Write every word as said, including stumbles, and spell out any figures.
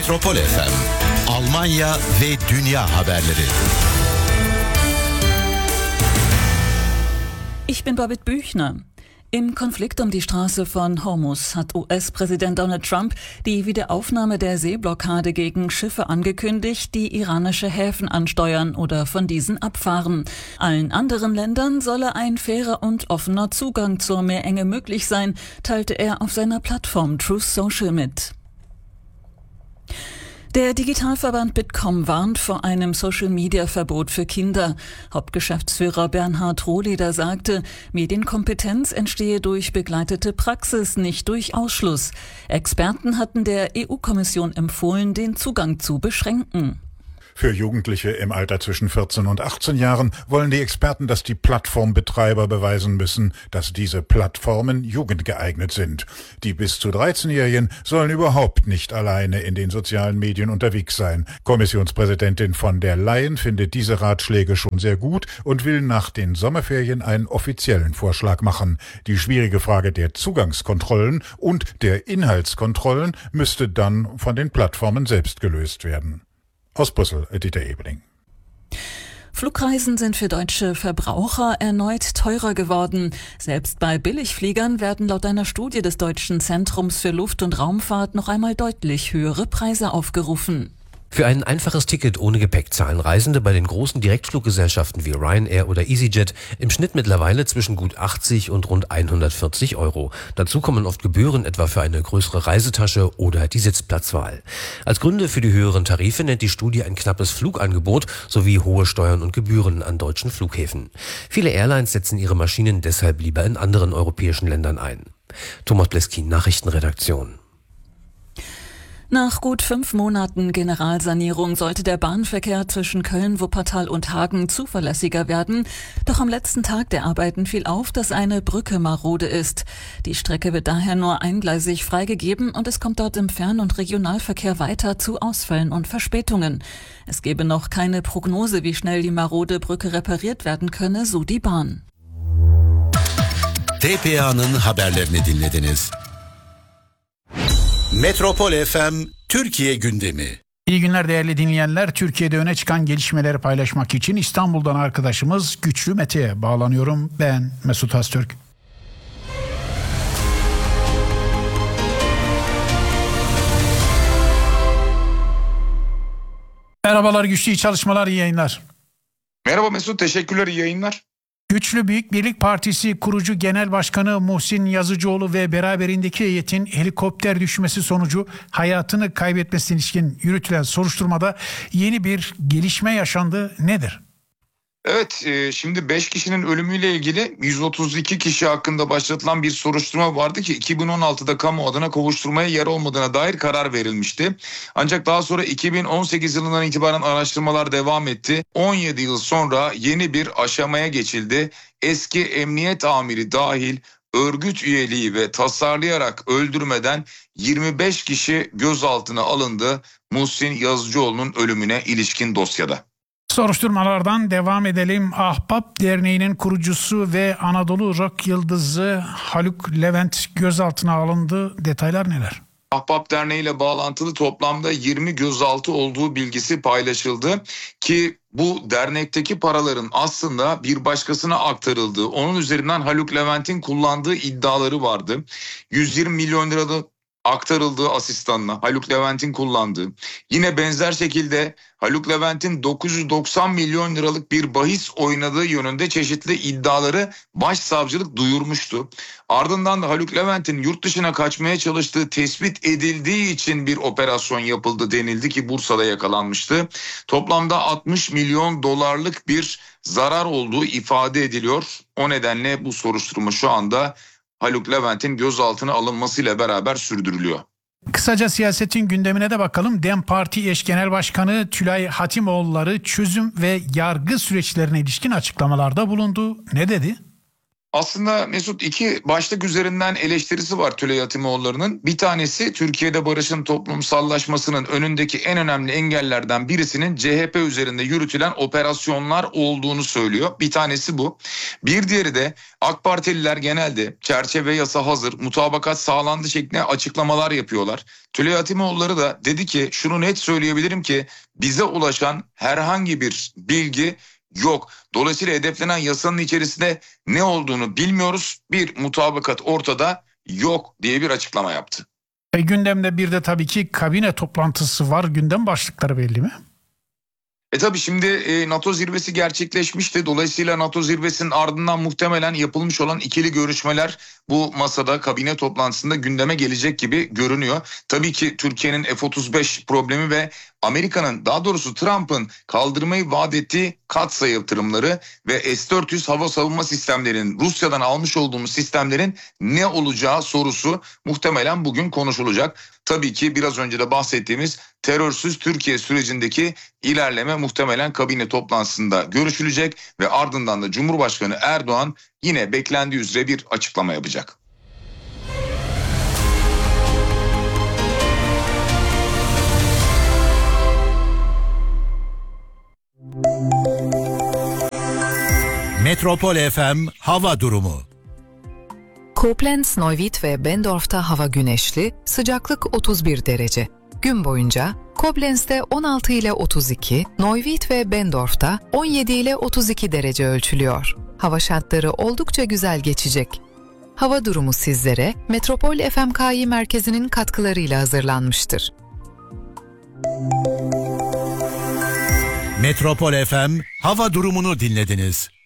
Metropol F M, Almanya ve dünya haberleri. Ich bin Babette Büchner. Im Konflikt um die Straße von Hormuz hat U S-Präsident Donald Trump die Wiederaufnahme der Seeblockade gegen Schiffe angekündigt, die iranische Häfen ansteuern oder von diesen abfahren. Allen anderen Ländern solle ein fairer und offener Zugang zur Meerenge möglich sein, teilte er auf seiner Plattform Truth Social mit. Der Digitalverband Bitkom warnt vor einem Social-Media-Verbot für Kinder. Hauptgeschäftsführer Bernhard Rohleder sagte, Medienkompetenz entstehe durch begleitete Praxis, nicht durch Ausschluss. Experten hatten der E U-Kommission empfohlen, den Zugang zu beschränken. Für Jugendliche im Alter zwischen vierzehn und achtzehn Jahren wollen die Experten, dass die Plattformbetreiber beweisen müssen, dass diese Plattformen jugendgeeignet sind. Die bis zu dreizehnjährigen sollen überhaupt nicht alleine in den sozialen Medien unterwegs sein. Kommissionspräsidentin von der Leyen findet diese Ratschläge schon sehr gut und will nach den Sommerferien einen offiziellen Vorschlag machen. Die schwierige Frage der Zugangskontrollen und der Inhaltskontrollen müsste dann von den Plattformen selbst gelöst werden. Aus Brüssel, Dieter Ebeling. Flugreisen sind für deutsche Verbraucher erneut teurer geworden. Selbst bei Billigfliegern werden laut einer Studie des Deutschen Zentrums für Luft- und Raumfahrt noch einmal deutlich höhere Preise aufgerufen. Für ein einfaches Ticket ohne Gepäck zahlen Reisende bei den großen Direktfluggesellschaften wie Ryanair oder EasyJet im Schnitt mittlerweile zwischen gut achtzig und rund hundertvierzig Euro. Dazu kommen oft Gebühren, etwa für eine größere Reisetasche oder die Sitzplatzwahl. Als Gründe für die höheren Tarife nennt die Studie ein knappes Flugangebot sowie hohe Steuern und Gebühren an deutschen Flughäfen. Viele Airlines setzen ihre Maschinen deshalb lieber in anderen europäischen Ländern ein. Thomas Bleskin, Nachrichtenredaktion. Nach gut fünf Monaten Generalsanierung sollte der Bahnverkehr zwischen Köln, Wuppertal und Hagen zuverlässiger werden. Doch am letzten Tag der Arbeiten fiel auf, dass eine Brücke marode ist. Die Strecke wird daher nur eingleisig freigegeben und es kommt dort im Fern- und Regionalverkehr weiter zu Ausfällen und Verspätungen. Es gebe noch keine Prognose, wie schnell die marode Brücke repariert werden könne, so die Bahn. T P A'nın haberlerini dinlediniz. Metropol F M Türkiye gündemi. İyi günler değerli dinleyenler. Türkiye'de öne çıkan gelişmeleri paylaşmak için İstanbul'dan arkadaşımız Güçlü Mete'ye bağlanıyorum. Ben Mesut Öztürk. Merhabalar Güçlü, iyi çalışmalar, iyi yayınlar. Merhaba Mesut, teşekkürler, iyi yayınlar. Güçlü Büyük Birlik Partisi kurucu genel başkanı Muhsin Yazıcıoğlu ve beraberindeki heyetin helikopter düşmesi sonucu hayatını kaybetmesine ilişkin yürütülen soruşturmada yeni bir gelişme yaşandı. Nedir? Evet, şimdi beş kişinin ölümüyle ilgili yüz otuz iki kişi hakkında başlatılan bir soruşturma vardı ki iki bin on altıda kamu adına kovuşturmaya yer olmadığına dair karar verilmişti. Ancak daha sonra iki bin on sekiz yılından itibaren araştırmalar devam etti. on yedi yıl sonra yeni bir aşamaya geçildi. Eski emniyet amiri dahil örgüt üyeliği ve tasarlayarak öldürmeden yirmi beş kişi gözaltına alındı Muhsin Yazıcıoğlu'nun ölümüne ilişkin dosyada. Soruşturmalardan devam edelim. Ahbap Derneği'nin kurucusu ve Anadolu Rock yıldızı Haluk Levent gözaltına alındı. Detaylar neler? Ahbap Derneği ile bağlantılı toplamda yirmi gözaltı olduğu bilgisi paylaşıldı ki bu dernekteki paraların aslında bir başkasına aktarıldığı, onun üzerinden Haluk Levent'in kullandığı iddiaları vardı. yüz yirmi milyon liralık aktarıldığı asistanına, Haluk Levent'in kullandığı, yine benzer şekilde Haluk Levent'in dokuz yüz doksan milyon liralık bir bahis oynadığı yönünde çeşitli iddiaları başsavcılık duyurmuştu. Ardından da Haluk Levent'in yurt dışına kaçmaya çalıştığı tespit edildiği için bir operasyon yapıldı denildi ki Bursa'da yakalanmıştı. Toplamda altmış milyon dolarlık bir zarar olduğu ifade ediliyor. O nedenle bu soruşturma şu anda Haluk Levent'in gözaltına alınmasıyla beraber sürdürülüyor. Kısaca siyasetin gündemine de bakalım. DEM Parti eş genel başkanı Tülay Hatimoğulları çözüm ve yargı süreçlerine ilişkin açıklamalarda bulundu. Ne dedi? Aslında Mesut iki başlık üzerinden eleştirisi var Tülay Hatimoğulları'nın. Bir tanesi Türkiye'de barışın toplumsallaşmasının önündeki en önemli engellerden birisinin C H P üzerinde yürütülen operasyonlar olduğunu söylüyor. Bir tanesi bu. Bir diğeri de AK Partililer genelde çerçeve yasa hazır, mutabakat sağlandı şeklinde açıklamalar yapıyorlar. Tülay Hatimoğulları da dedi ki şunu net söyleyebilirim ki bize ulaşan herhangi bir bilgi yok. Dolayısıyla hedeflenen yasanın içerisinde ne olduğunu bilmiyoruz. Bir mutabakat ortada yok diye bir açıklama yaptı. E, gündemde bir de tabii ki kabine toplantısı var. Gündem başlıkları belli mi? E tabii şimdi e, NATO zirvesi gerçekleşmişti. Dolayısıyla NATO zirvesinin ardından muhtemelen yapılmış olan ikili görüşmeler bu masada kabine toplantısında gündeme gelecek gibi görünüyor. Tabii ki Türkiye'nin F otuz beş problemi ve Amerika'nın, daha doğrusu Trump'ın kaldırmayı vaat ettiği katsayı yatırımları ve S dört yüz hava savunma sistemlerinin, Rusya'dan almış olduğumuz sistemlerin ne olacağı sorusu muhtemelen bugün konuşulacak. Tabii ki biraz önce de bahsettiğimiz terörsüz Türkiye sürecindeki ilerleme muhtemelen kabine toplantısında görüşülecek ve ardından da Cumhurbaşkanı Erdoğan yine beklendiği üzere bir açıklama yapacak. Metropol F M hava durumu. Koblenz, Neuwied ve Bendorf'ta hava güneşli, sıcaklık otuz bir derece. Gün boyunca Koblenz'de on altı ile otuz iki, Neuwied ve Bendorf'ta on yedi ile otuz iki derece ölçülüyor. Hava şartları oldukça güzel geçecek. Hava durumu sizlere Metropol F M K I merkezinin katkılarıyla hazırlanmıştır. Metropol F M hava durumunu dinlediniz.